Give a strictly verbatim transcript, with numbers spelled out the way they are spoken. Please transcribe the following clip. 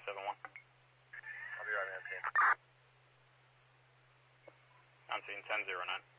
seven one. I'll be driving on scene. On scene ten zero nine.